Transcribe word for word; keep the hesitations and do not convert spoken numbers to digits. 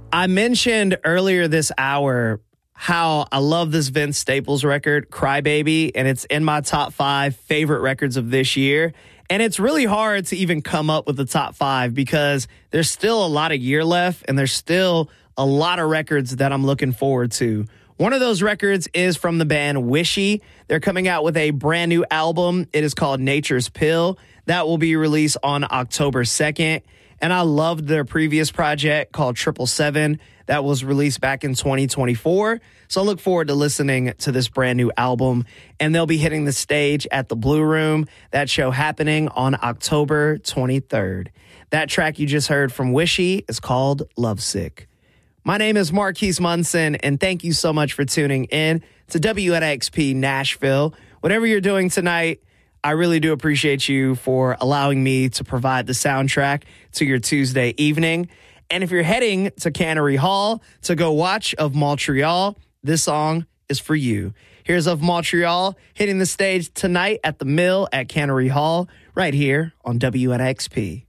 I mentioned earlier this hour how I love this Vince Staples record, Crybaby, and it's in my top five favorite records of this year. And it's really hard to even come up with the top five because there's still a lot of year left and there's still a lot of records that I'm looking forward to. One of those records is from the band Wishy. They're coming out with a brand new album. It is called Nature's Pill. That will be released on October second. And I loved their previous project called Triple Seven that was released back in twenty twenty-four. So I look forward to listening to this brand new album. And they'll be hitting the stage at the Blue Room. That show happening on October twenty-third. That track you just heard from Wishy is called Lovesick. My name is Marquise Munson, and thank you so much for tuning in to W N X P Nashville. Whatever you're doing tonight, I really do appreciate you for allowing me to provide the soundtrack to your Tuesday evening. And if you're heading to Cannery Hall to go watch Of Montreal, this song is for you. Here's Of Montreal hitting the stage tonight at the Mill at Cannery Hall right here on W N X P.